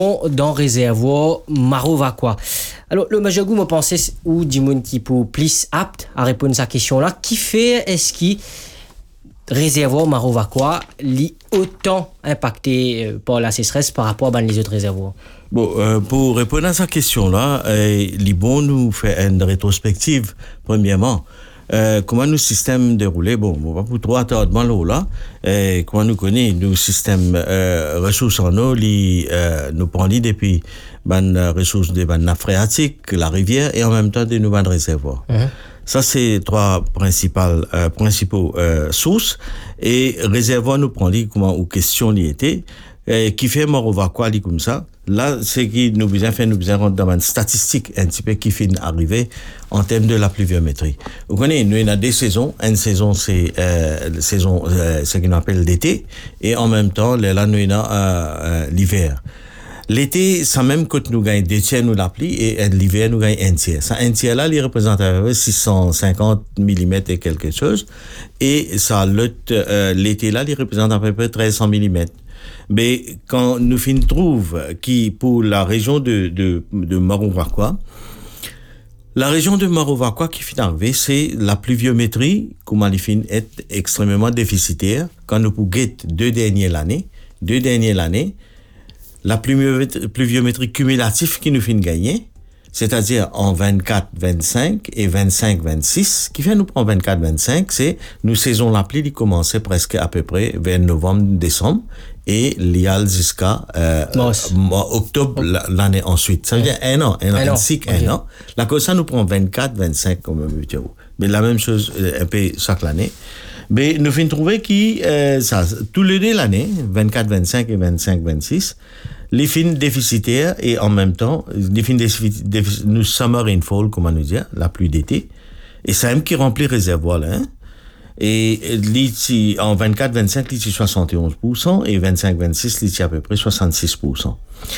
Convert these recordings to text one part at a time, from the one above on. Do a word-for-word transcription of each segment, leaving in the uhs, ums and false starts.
dans réservoir Marovaquois. Alors, le Majagou m'a pensé, ou Dimon qui pour plus apte à répondre à cette question-là, qui fait est-ce qu'il réservoir Marovaquois li autant impacté par la sécheresse par rapport à les autres réservoirs? Bon, euh, pour répondre à cette question-là, euh, Libon nous fait une rétrospective, premièrement. Euh, comment nos systèmes déroulés, bon, on va pas trop attardement l'eau là, euh, comment nous connaît, nos systèmes euh, ressources en eau, li, euh, nous prenons depuis ban ressources des ban nappes phréatiques, la rivière, et en même temps des nouvelles réservoirs. Mm-hmm. Ça, c'est trois principales, euh, principaux euh, sources, et réservoirs nous prenons comment, ou question li était, euh, qui fait Marovaquois li comme ça. Là, c'est qui nous besoin faire, nous besoin rentrer dans une statistique un petit peu qui fait arriver en termes de la pluviométrie. Vous connaissez, nous, il y a des saisons. Une saison, c'est, euh, la saison, euh, ce qu'on appelle l'été. Et en même temps, là, nous, il y a, euh, euh, l'hiver. L'été, ça même quand nous gagnons deux tiers, nous l'appli, et l'hiver, nous gagnons un tiers. Ça, un tiers là, il représente à peu près six cent cinquante millimètres et quelque chose. Et ça, euh, l'été là, il représente à peu près treize cents millimètres. Mais quand nous fin trouve qui pour la région de de de Marovaquois, la région de Marovaquois qui fin arriver, c'est la pluviométrie comment elle fin est extrêmement déficitaire quand nous pour guette deux dernières l'année, deux dernières l'année, la pluviométrie, pluviométrie cumulative qui nous fin gagner, c'est-à-dire en vingt-quatre vingt-cinq et vingt-cinq vingt-six, qui fait nous prend vingt-quatre vingt-cinq, c'est nous saison la pluie qui commençait presque à peu près vers novembre décembre et l'I A L jusqu'à euh, octobre l'année ensuite. Ça veut dire un an, un an, un, un cycle, okay. un an. La cause ça nous prend vingt-quatre vingt-cinq comme météo. Mais la même chose un peu chaque année. Mais nous finissons trouver qui euh, ça tous les deux l'année, vingt-quatre vingt-cinq et vingt-cinq vingt-six, les fins déficitaires et en même temps les fins déficitaires, nous summer rainfall comment nous dire, la pluie d'été. Et c'est même qui remplit réservoir là. Hein? Et l'ici, en vingt-quatre vingt-cinq, l'ici soixante et onze pour cent et vingt-cinq vingt-six, l'ici à peu près soixante-six pour cent.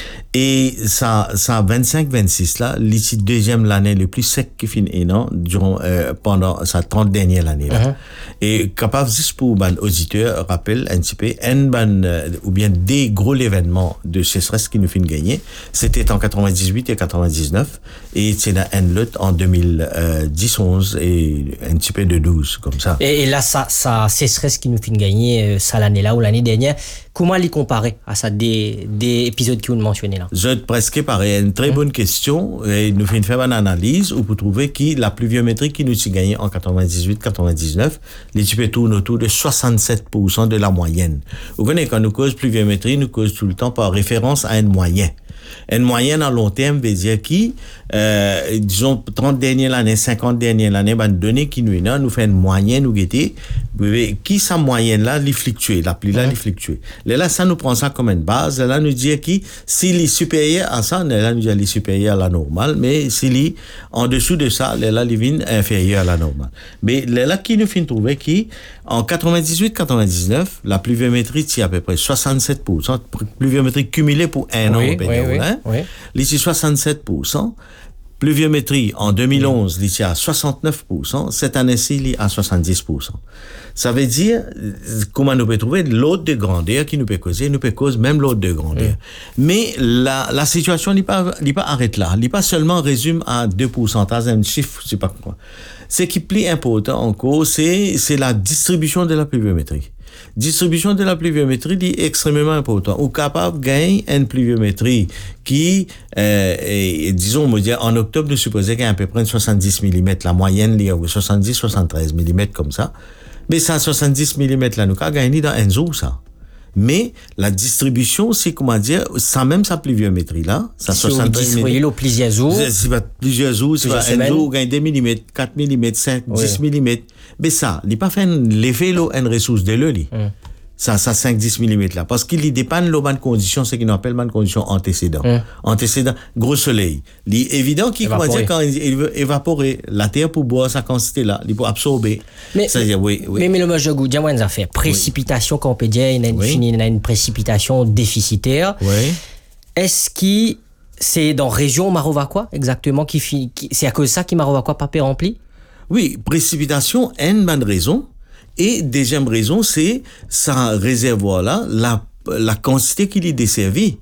Et ça, ça vingt-cinq vingt-six là, l'ici deuxième l'année le plus sec qui finit énorme durant, euh, pendant sa trente dernière année là. Uh-huh. Et capable juste pour ban auditeur, rappelle un petit peu, un ban, euh, ou bien des gros événements de sécheresse qui nous finit gagner, c'était en quatre-vingt-dix-huit et quatre-vingt-dix-neuf, et c'est un lot en deux mille dix onze et un petit peu de douze, comme ça. Et, et là, ça, ça sécheresse qui nous finit gagner, ça l'année là ou l'année dernière, comment les comparer à ça des, des épisodes qui vous mentionnez là? Je presque pareil, une très bonne question. Et nous faisons faire une analyse où vous trouvez que la pluviométrie qui nous a gagné en quatre-vingt-dix-huit quatre-vingt-dix-neuf, les types tournent autour de soixante-sept pour cent de la moyenne. Vous connaissez, quand nous cause pluviométrie, nous cause tout le temps par référence à une moyenne. Une moyenne à long terme veut dire qui, euh, disons, trente dernières années, cinquante dernières années, ben, données qui nous est nous fait une moyenne ou guetter, qui sa moyenne là, les fluctuer, la pluie là, les fluctuer. Là, ça nous prend ça comme une base. Là, nous dit qui, s'il est supérieur à ça, là, nous dit, il est supérieur à la normale, mais s'il est en dessous de ça, là, il est inférieur à la normale. Mais là, qui nous fait trouver qui, en quatre-vingt-dix-huit quatre-vingt-dix-neuf, la pluviométrie, c'est à peu près soixante-sept pour cent, pluviométrie cumulée pour un oui, an, oui, oui, hein? Oui. L'ici soixante-sept pour cent. Pluviométrie en deux mille onze, oui. L'ici à soixante-neuf pour cent. Cette année-ci, il est à soixante-dix pour cent. Ça veut dire, comment nous peut trouver l'ordre de grandeur qui nous peut causer, nous peut causer même l'ordre de grandeur. Oui. Mais la, la situation n'est pas, n'est pas arrête là. Elle n'est pas seulement résume à deux pour cent, un chiffre, je sais pas quoi. Ce qui est plus important encore, c'est, c'est la distribution de la pluviométrie. Distribution de la pluviométrie est extrêmement important. Ou capable de gagner une pluviométrie qui, euh, est, disons, on me dit, en octobre, nous supposons qu'il y a à peu près soixante-dix millimètres. La moyenne, il y a soixante-dix soixante-treize millimètres comme ça. Mais ça, soixante-dix millimètres là, nous avons gagné dans un jour, ça. Mais la distribution, c'est comment dire, ça même sa pluviométrie là, ça soixante-dix millimètres. plusieurs jours. C'est pas plusieurs jours, c'est pas un jour, gagne deux millimètres, quatre millimètres, cinq, oui. dix millimètres. Mais ça, il n'est pas fait l'effet là, une ressource de l'eau, hum. Ça, ça cinq dix millimètres là. Parce qu'il dépend de bonnes conditions, c'est ce qu'on appelle bonnes conditions antécédentes. Hum. Antécédents, gros soleil. Il est évident qu'il, comment dire, quand il veut évaporer, la terre pour boire sa quantité là, il peut absorber. Mais, c'est-à-dire, oui, oui. mais, mais le Majagou, dis-moi une affaire. Précipitation, oui. Quand on peut dire, il y a une, oui. il y a une précipitation déficitaire. Oui. Est-ce que c'est dans région Marovaquois, exactement, qui, qui, c'est à cause de ça que Marovaquois pas rempli? Oui, précipitation, une bonne raison. Et deuxième raison, c'est sa réservoir là, la, la quantité qu'il est desservi.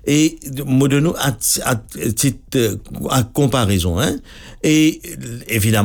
Et, moi, de nous, à, à, à, à comparaison, hein. Et, évidemment,